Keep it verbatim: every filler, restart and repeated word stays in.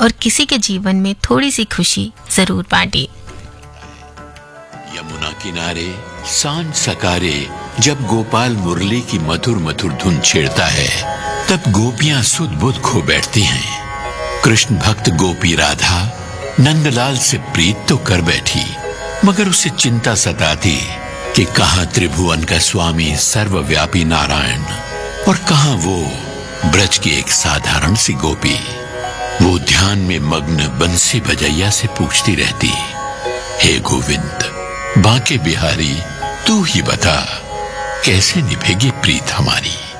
और किसी के जीवन में थोड़ी सी खुशी जरूर बांटे। यमुना किनारे सांझ सकारे जब गोपाल मुरली की मधुर मधुर धुन छेड़ता है, तब गोपियां सुध बुध खो बैठती हैं। कृष्ण भक्त गोपी राधा नंदलाल से प्रीत तो कर बैठी, मगर उसे चिंता सताती कि कहां त्रिभुवन का स्वामी सर्वव्यापी नारायण और कहां वो ब्रज की एक साधारण सी गोपी। वो ध्यान में मग्न बंसी बजैया से पूछती रहती, हे गोविंद बांके बिहारी, तू ही बता कैसे निभेगी प्रीत हमारी।